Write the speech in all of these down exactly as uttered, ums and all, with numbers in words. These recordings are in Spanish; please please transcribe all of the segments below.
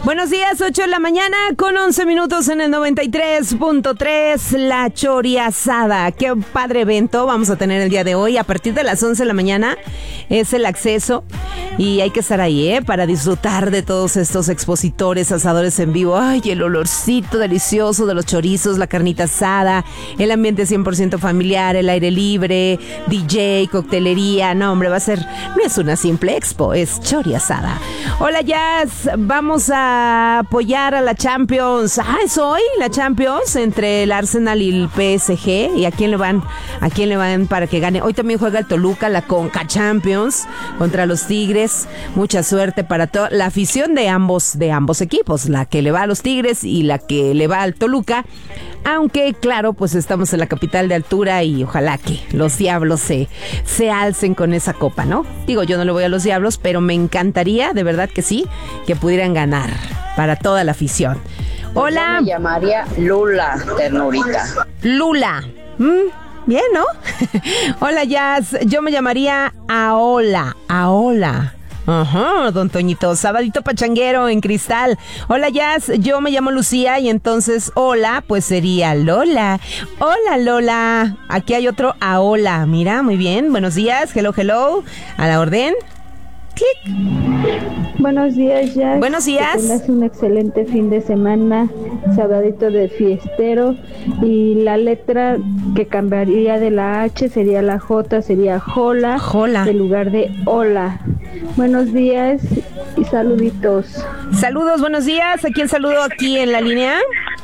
Buenos días, ocho de la mañana con once minutos en el noventa y tres punto tres, La Choriasada. Qué padre evento vamos a tener el día de hoy. A partir de las once de la mañana es el acceso y hay que estar ahí, ¿eh? Para disfrutar de todos estos expositores, asadores en vivo. Ay, el olorcito delicioso de los chorizos, la carnita asada, el ambiente cien por ciento familiar, el aire libre, D J, coctelería. No, hombre, va a ser, no es una simple expo, es Choriasada. Hola, Jazz, vamos a apoyar a la Champions. Ah, es hoy la Champions entre el Arsenal y el P S G. ¿Y a quién le van? ¿A quién le van para que gane? Hoy también juega el Toluca, la Conca Champions contra los Tigres. Mucha suerte para toda la afición de ambos de ambos equipos, la que le va a los Tigres y la que le va al Toluca. Aunque, claro, pues estamos en la capital de altura y ojalá que los Diablos se, se alcen con esa copa, ¿no? Digo, yo no le voy a los Diablos, pero me encantaría, de verdad que sí, que pudieran ganar para toda la afición. Hola. Yo me llamaría Lula, ternurita. Lula. ¿Mm? Bien, ¿no? Hola, Jazz. Yo me llamaría Aola. Aola. Ajá, don Toñito, sabadito pachanguero en Cristal. Hola, Jazz, yo me llamo Lucía y entonces hola, pues sería Lola. Hola, Lola. Aquí hay otro Aola. Mira, muy bien. Buenos días, hello, hello. A la orden. Clic. Buenos días, Jazz. Buenos días. Que tengas un excelente fin de semana, sabadito de fiestero. Y la letra que cambiaría de la H sería la J, sería Jola. Jola. En lugar de hola. Buenos días y saluditos. Saludos, buenos días. ¿A quién saludo aquí en la línea?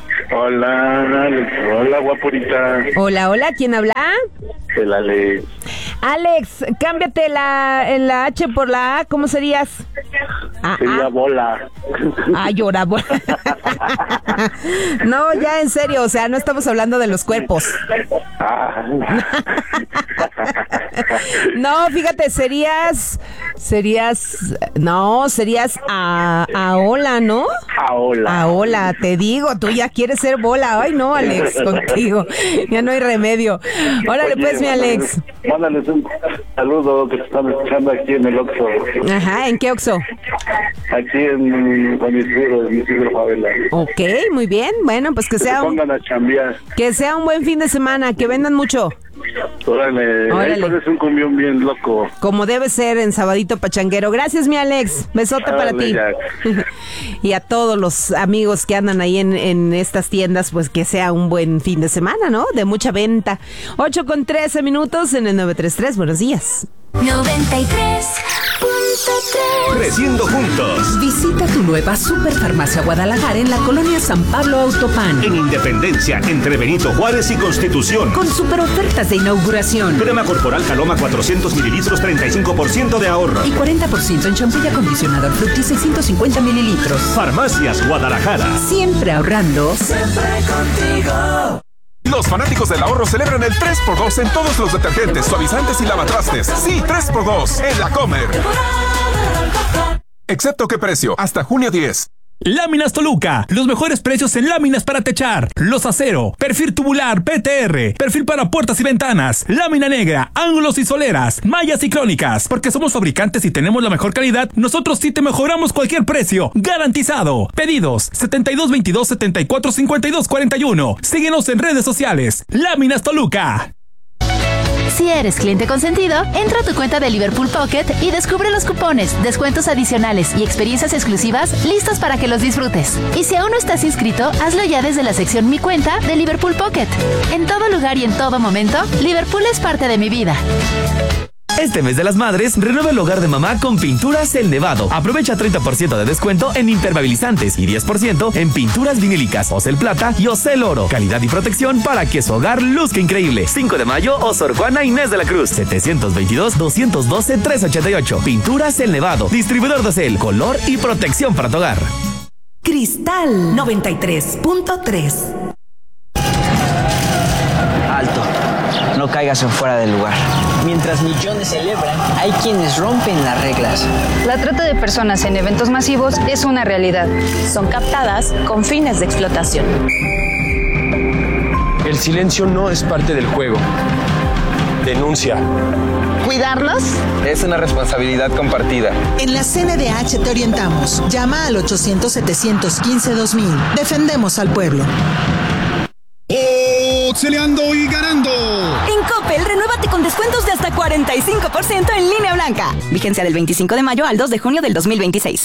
Hola, Alex. Hola, guapurita. Hola, hola. ¿Quién habla? El Alex. Alex, cámbiate la, la H por la A. ¿Cómo serías? Ah, Sería ah. bola. Ay, llora, bola. No, ya en serio, o sea, no estamos hablando de los cuerpos. Ah. No, fíjate, serías, serías, no, serías a, a hola, ¿no? A hola. A hola, te digo, tú ya quieres ser bola. Ay, no, Alex, contigo. Ya no hay remedio. Órale, Oye, pues, mi Alex. Mándales un saludo que te están escuchando aquí en el Oxxo. Ajá, ¿en qué Oxxo? Aquí en San Isidro, en Isidro Favela. Ok, muy bien. Bueno, pues que Que sea se un, pongan a chambear. que sea un buen fin de semana, que vendan mucho. Órale, Órale. ahí pones un cumbión bien loco. Como debe ser en Sabadito Pachanguero. Gracias, mi Alex. Besote para Órale, ti. Jack. Y a todos los amigos que andan ahí en, en estas tiendas, pues que sea un buen fin de semana, ¿no? De mucha venta. ocho con trece minutos en el nueve tres tres. Buenos días. noventa y tres punto tres. Creciendo juntos. Visita tu nueva Superfarmacia Guadalajara en la colonia San Pablo Autopan. En Independencia, entre Benito Juárez y Constitución. Con super ofertas de inauguración. Crema corporal Caloma cuatrocientos mililitros, treinta y cinco por ciento de ahorro. Y cuarenta por ciento en champú y acondicionador Fructis seiscientos cincuenta mililitros. Farmacias Guadalajara. Siempre ahorrando. Siempre contigo. Los fanáticos del ahorro celebran el tres por dos en todos los detergentes, suavizantes y lavatrastes. Sí, tres por dos en La Comer. Excepto qué precio, hasta junio diez. Láminas Toluca, los mejores precios en láminas para techar, los acero, perfil tubular P T R, perfil para puertas y ventanas, lámina negra, ángulos y soleras, mallas y crónicas. Porque somos fabricantes y tenemos la mejor calidad, nosotros sí te mejoramos cualquier precio, garantizado. Pedidos setenta y dos veintidós, setenta y cuatro cincuenta y dos cuarenta y uno. Síguenos en redes sociales. Láminas Toluca. Si eres cliente consentido, entra a tu cuenta de Liverpool Pocket y descubre los cupones, descuentos adicionales y experiencias exclusivas listos para que los disfrutes. Y si aún no estás inscrito, hazlo ya desde la sección Mi Cuenta de Liverpool Pocket. En todo lugar y en todo momento, Liverpool es parte de mi vida. Este mes de las madres, renueva el hogar de mamá con Pinturas El Nevado. Aprovecha treinta por ciento de descuento en impermeabilizantes y diez por ciento en pinturas vinílicas, Ocel Plata y Ocel Oro. Calidad y protección para que su hogar luzca increíble. cinco de mayo, o Sor Juana Inés de la Cruz. setecientos veintidós, doscientos doce, trescientos ochenta y ocho. Pinturas El Nevado. Distribuidor de Ocel. Color y protección para tu hogar. Cristal noventa y tres punto tres. Alto. No caigas en fuera del lugar. Mientras millones celebran, hay quienes rompen las reglas. La trata de personas en eventos masivos es una realidad. Son captadas con fines de explotación. El silencio no es parte del juego. Denuncia. cuidarlos? Es una responsabilidad compartida. En la C N D H te orientamos. Llama al ochocientos, setecientos quince, dos mil. Defendemos al pueblo. Oxeleando y ganando. En Coppel, renuévate con descuentos de hasta cuarenta y cinco por ciento en línea blanca. Vigencia del veinticinco de mayo al dos de junio del dos mil veintiséis.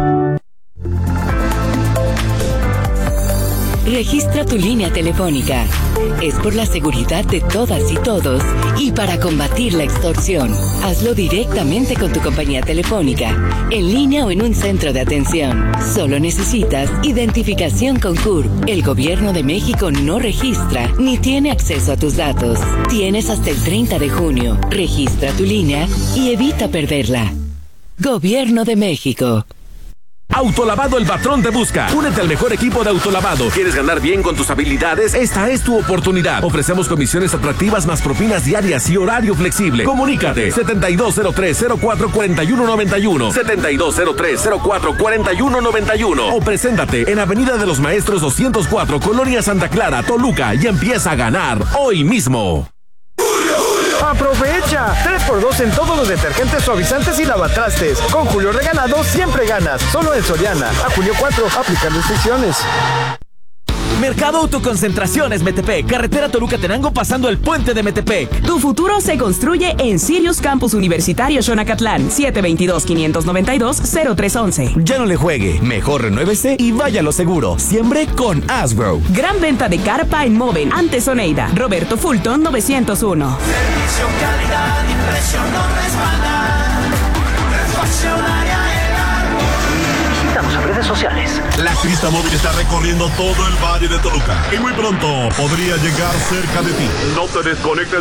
Registra tu línea telefónica. Es por la seguridad de todas y todos y para combatir la extorsión. Hazlo directamente con tu compañía telefónica, en línea o en un centro de atención. Solo necesitas identificación con C U R P. El Gobierno de México no registra ni tiene acceso a tus datos. Tienes hasta el treinta de junio. Registra tu línea y evita perderla. Gobierno de México. Autolavado El Patrón te busca. Únete al mejor equipo de autolavado. ¿Quieres ganar bien con tus habilidades? Esta es tu oportunidad. Ofrecemos comisiones atractivas más propinas diarias y horario flexible. Comunícate setenta y dos cero tres, cero cuatro cuatro uno nueve uno, setenta y dos cero tres, cero cuatro cuatro uno nueve uno o preséntate en Avenida de los Maestros doscientos cuatro, Colonia Santa Clara, Toluca y empieza a ganar hoy mismo. ¡Aprovecha! tres por dos en todos los detergentes, suavizantes y lavatrastes. Con Julio Regalado siempre ganas. Solo en Soriana. A junio cuatro, aplican restricciones. Mercado Autoconcentraciones Metepec, carretera Toluca-Tenango pasando el puente de Metepec. Tu futuro se construye en Sirius Campus Universitario Xonacatlán, siete dos dos, cinco nueve dos, cero tres once. Ya no le juegue, mejor renuévese y vaya a lo seguro. Siempre con Asgrow. Gran venta de carpa en Moven, ante Oneida. Roberto Fulton novecientos uno. Servicio, calidad, impresión, no respalda. Refaccionaria Síganos en redes sociales. La Crista Móvil está recorriendo todo el Valle de Toluca y muy pronto podría llegar cerca de ti. No te desconectes